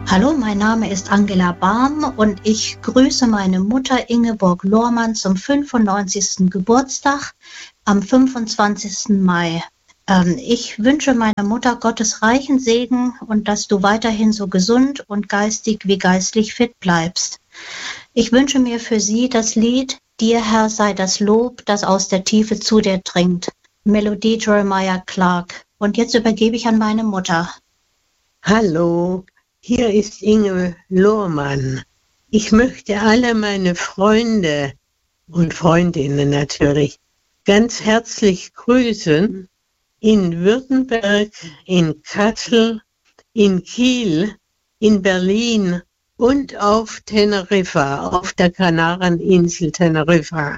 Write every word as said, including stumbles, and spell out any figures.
Hallo, mein Name ist Angela Bahm und ich grüße meine Mutter Ingeborg Lohrmann zum fünfundneunzigsten Geburtstag am fünfundzwanzigsten Mai. Ähm, ich wünsche meiner Mutter Gottes reichen Segen und dass du weiterhin so gesund und geistig wie geistlich fit bleibst. Ich wünsche mir für sie das Lied Dir, Herr, sei das Lob, das aus der Tiefe zu dir dringt. Melodie Jeremiah Clark. Und jetzt übergebe ich an meine Mutter. Hallo, hier ist Inge Lohrmann. Ich möchte alle meine Freunde und Freundinnen natürlich ganz herzlich grüßen in Württemberg, in Kassel, in Kiel, in Berlin und auf Teneriffa, auf der Kanareninsel Teneriffa.